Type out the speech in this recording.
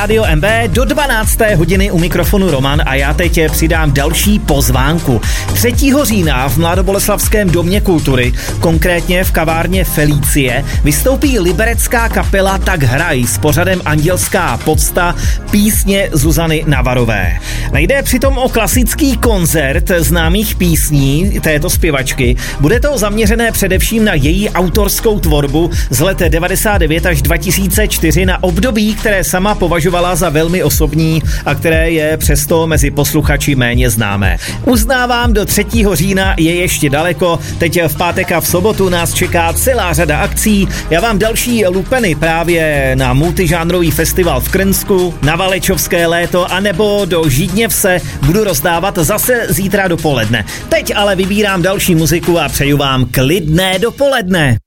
Rádio MB do 12. hodiny u mikrofonu Roman a já teď přidám další pozvánku. 3. října v Mladoboleslavském domě kultury, konkrétně v kavárně Felicie, vystoupí liberecká kapela Tak hraj s pořadem Andělská pocta, písně Zuzany Navarové. Nejde přitom o klasický koncert známých písní této zpěvačky. Bude to zaměřené především na její autorskou tvorbu z let 99 až 2004 na období, které sama považovala za velmi osobní a které je přesto mezi posluchači méně známé. Uznávám, do 3. října je ještě daleko, teď v pátek a v sobotu nás čeká celá řada akcí. Já vám další lupeny právě na multižánrový festival v Krnsku, na Valečovské léto anebo do Žídněvse budu rozdávat zase zítra dopoledne. Teď ale vybírám další muziku a přeju vám klidné dopoledne.